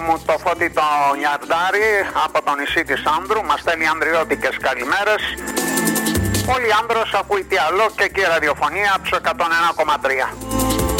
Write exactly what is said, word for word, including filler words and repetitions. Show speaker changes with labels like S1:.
S1: Μου το Φώτη το Νιαρντάρι από το νησί της Άνδρου μας στέλνει ανδριώτικες καλημέρες. Όλοι Άνδρος ακούει τι άλλο και εκεί ραδιοφωνία από εκατόν ένα κόμμα τρία.